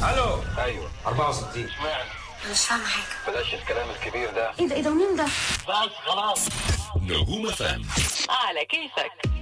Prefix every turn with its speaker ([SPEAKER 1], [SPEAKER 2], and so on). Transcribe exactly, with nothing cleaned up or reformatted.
[SPEAKER 1] الو.
[SPEAKER 2] ايوه
[SPEAKER 1] أربعة وستين.
[SPEAKER 2] اشمعنى؟
[SPEAKER 3] مش فاهمة حاجة.
[SPEAKER 2] بلاش الكلام الكبير ده.
[SPEAKER 3] ايه ده ايه ده مين ده؟
[SPEAKER 2] بس خلاص.
[SPEAKER 4] نجوم فهم
[SPEAKER 5] على كيفك.